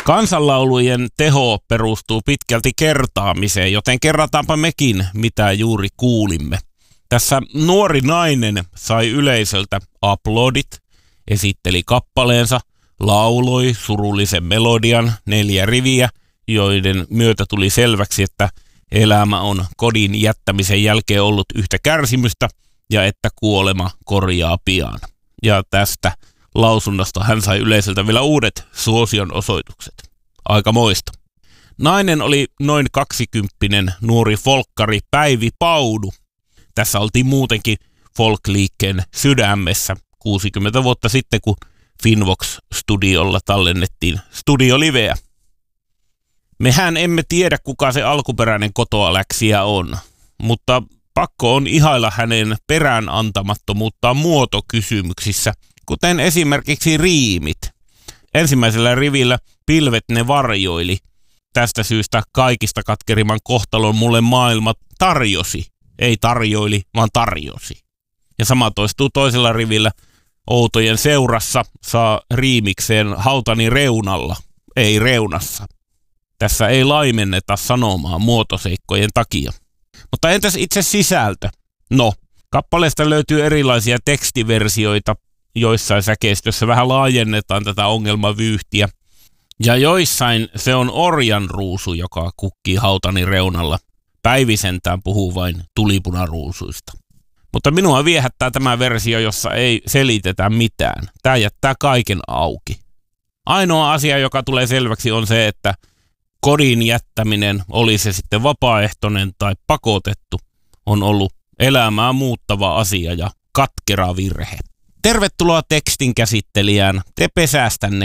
Kansanlaulujen teho perustuu pitkälti kertaamiseen, joten kerrataanpa mekin, mitä juuri kuulimme. Tässä nuori nainen sai yleisöltä aplodit, esitteli kappaleensa, lauloi surullisen melodian 4 riviä, joiden myötä tuli selväksi, että elämä on kodin jättämisen jälkeen ollut yhtä kärsimystä ja että kuolema korjaa pian. Ja tästä lausunnosta hän sai yleisöltä vielä uudet suosion osoitukset. Aikamoista. Nainen oli noin 20 nuori folkkari Päivi Paudu. Tässä oltiin muutenkin folk-liikkeen sydämessä 60 vuotta sitten, kun Finvox-studiolla tallennettiin studioliveä. Mehän emme tiedä, kuka se alkuperäinen kotoaläksijä on, mutta pakko on ihailla hänen perään antamattomuuttaan muotokysymyksissä, kuten esimerkiksi riimit. Ensimmäisellä rivillä pilvet ne varjoili. Tästä syystä kaikista katkerimman kohtalon mulle maailma tarjosi. Ei tarjoili, vaan tarjosi. Ja sama toistuu toisella rivillä. Outojen seurassa saa riimikseen hautani reunalla, ei reunassa. Tässä ei laimenneta sanomaa muotoseikkojen takia. Mutta entäs itse sisältö? No, kappaleesta löytyy erilaisia tekstiversioita. Joissain säkeistössä vähän laajennetaan tätä ongelmavyyhtiä. Ja joissain se on orjanruusu, joka kukkii hautani reunalla. Päivi sentään puhuu vain tulipunaruusuista. Mutta minua viehättää tämä versio, jossa ei selitetä mitään. Tämä jättää kaiken auki. Ainoa asia, joka tulee selväksi, on se, että kodin jättäminen, oli se sitten vapaaehtoinen tai pakotettu, on ollut elämää muuttava asia ja katkera virhe. Tervetuloa tekstin käsittelijään. Te pesästänne